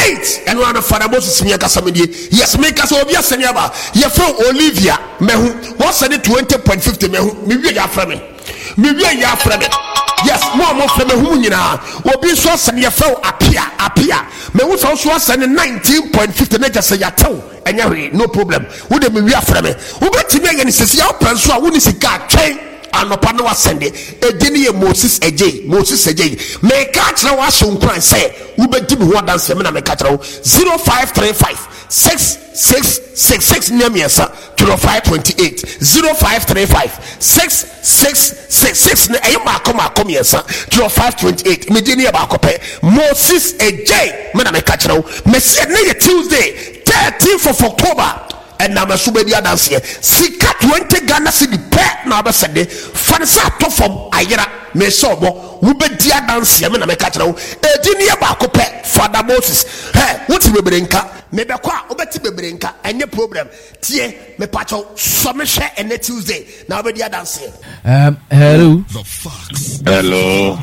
8 and one of Father Moses Miakasamidi. Yes, make us obia Senyaba. Your friend Olivia Mehu was said 20.50 Mehu. Maybe ya from it. Maybe ya from it. Yes, more from the Hunina. Will be so send your fellow appear. May we also send 19.50 nature say yato. And no problem. Would be from it. Who bet to me and says, your pants, I wouldn't see car train. And no panel was sending a dinner Moses AJ. May catch now was soon cry say, we bet to be one dance seminar make catch 0535 6666 near me, sir, to 528 0535 6666 come here, sir, to 528 Medina Bacope Moses AJ. Madame catch now, Messia Tuesday, 13th of October. And now, Subedia dance here. Sika 20 Ghana city pet now, Sunday. Fansa to from Ayera, Mesobo, Ubedia dance here. When I catch now, Edinia Bako pet, Father Moses. Hey, what's the Brinka? Maybe qua, Obeti Brinka, and your problem. Tie, me pacho, summer share and Tuesday. Now, Bedia dance here. Hello. The Fox. Hello.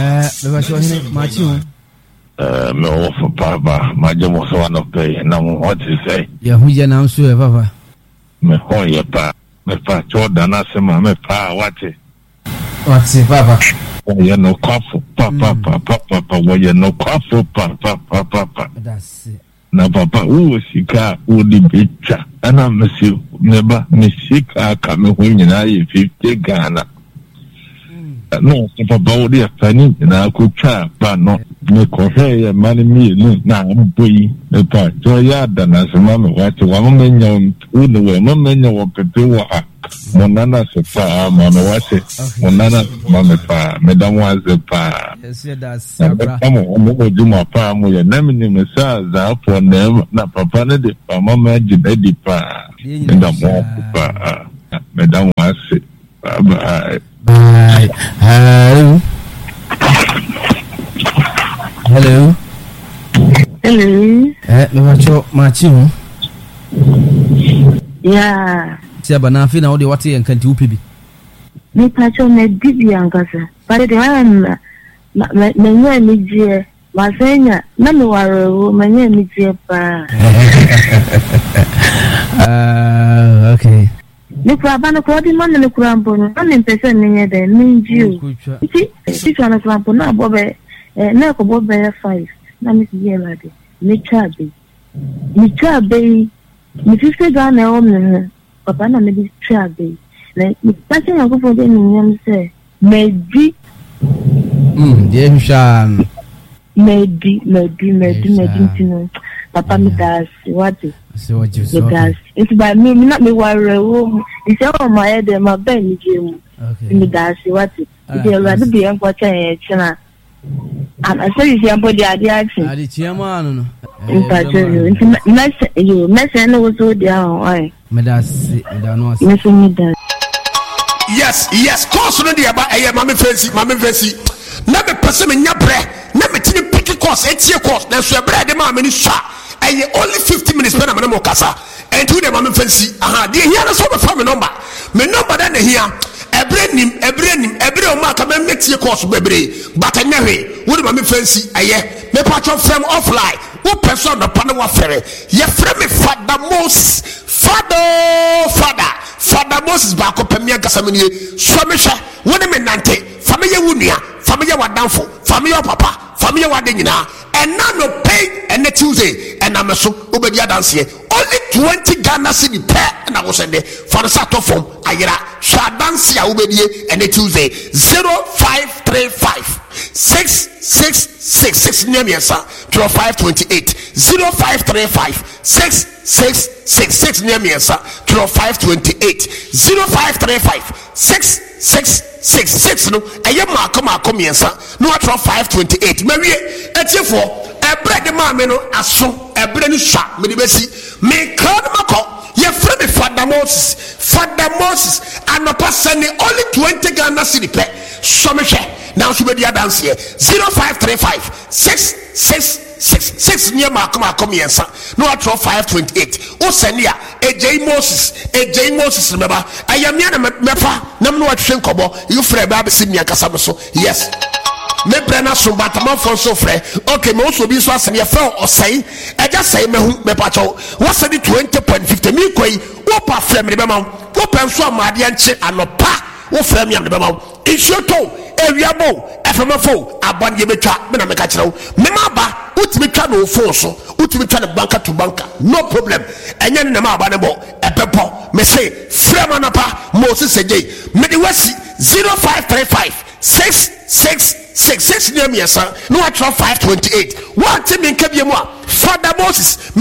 Machu. Me offer Papa, my job was one of pay. Now, what you say? Yeah, who you now, sir, Papa? Me ho ye pa, me pa Jordan asema me pa wate. What's it, Papa? You no coffee, Papa, you no coffee, Papa. That's it. Now, Papa, who is sika, who the picture? And I miss you, never miss sika, come when I 50 Ghana. No, Papa, dear Fanny, and I could try, but not me coffee, money me, now, boy, the part, Joyadan as a mamma, what a woman, who the woman, you want to do. Monana Sofa, Mamma was it, Monana, Mamma Pa, Madame was a pa. Yes, that's Come on, do my palm with your name, Messiah, up on them, not Papa, Mamma, Jibedi Pa, Madame Pa, Madame was it. Bye. Hello. Hello. Hello. Machu. Yeah. Tia banafi na ode wate yankanti upibi. Me pacho me bibi ankasa. But the am me nije masenya na me waro me nije pa. Okay. Me kwa bana kwa di man me kwa mpono. Na me pese nye de minjiu. Ti twa na kwa mpono abobe na ko bobe 5. Na me ye lade. Me chabe. Me 50 Ghana o me. Papa na me di trabe. Na me pase ya ko fode ni nyam se medi. Dey hushan. Medi tino. Papa me das what? So what you so? It's by me not me worry. It's all my head and my belly gym. Okay. Me das what? It's rather be on what I chana. And I say you body action. Adi chiama no. You mess and was so down. Why? Yes, course no dia ba mama fancy na me pese me nya bre na me tini pick course etie course na so bre de ma me ni sha only 50 minutes pe na me mo kasa and to the mama fancy dey here na so be fa me number that na here ebre o ma ka me metie course bebre but anya hwe wo de mama fancy me patch from offline wo person na pa na wa fere ye frɛ me Father Moses back up and me gasamini so me hwe wo ne me nante family wunua family wadanfo family papa family wadenina and now no pay and Tuesday and I'm so obedia dance here only 20 Ghana city per and I was send for the start of form ayira sha dance ya obedie and Tuesday 0535 666 near me sir 528 0535 666 near me sir 528 0535 666 no eye ma miensa no atro 528 mawie etiefo ebre de ma me no aso ebre ni sha me de besi me kan mako ye free me Father Moses and no person only 20 Ghana city pe so me hwe now she be dia dance here 0535 666 near ma miensa no atro 528 o senia AJ Moses remember I am here na mefa nam no atwe nkobo you free ba be sim nya kasa so yes me brana so batama fo so frɛ okay me also bi so asɛm yɛ frɛ ɔsɛe ɛgya sɛe mehu me pacho what said 20.50 me koi wo pa frɛ me be ma wo pa nso amade nche anopa wo frɛ me am be ma nsuo to ewiabo efemafo aban ye betwa me na me ka kyerɛ wo me ma ba utimi twa no phone so utimi twa ne banka to banka no problem enye ne ma aba ne bo ebepo me say frɛ ma na pa Moses Ejay me de wasi 0535 666 near me, sir. No, I try 528. What team in Kabia? Father Moses.